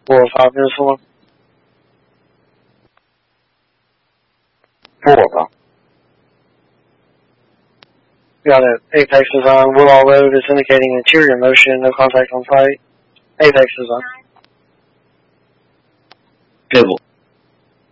405 Peninsula. 405. Got it. Apex is on. Woodall Road is indicating interior motion. No contact on site. Apex is on. Cable.